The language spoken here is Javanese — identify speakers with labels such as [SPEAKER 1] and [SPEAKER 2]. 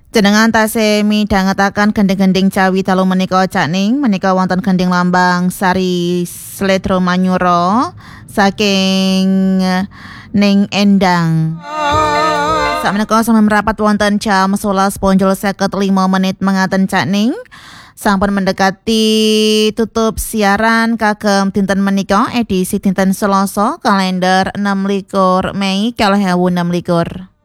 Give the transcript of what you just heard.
[SPEAKER 1] Jenengan tasih midhangetaken gending-gending Jawi dalu menika Cakning, menika wonten gending lambang Sari Sledro Manyura saking Ning Endang. Sakmenika sampe merapat wonten jam 11:55 menit mengaten Cakning. Sampun mendekati tutup siaran kagem dinten menika edisi dinten Selasa kalender 26 Mei 2026.